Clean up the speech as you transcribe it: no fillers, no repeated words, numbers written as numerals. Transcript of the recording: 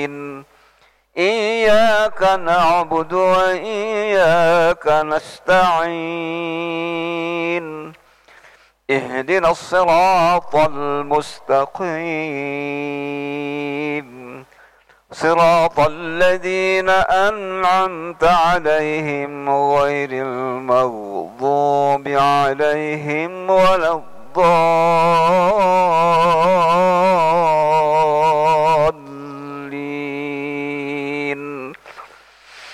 إياك نعبد وإياك نستعين اهدنا الصراط المستقيم صراط الذين أنعمت عليهم غير المغضوب عليهم ولا الضالين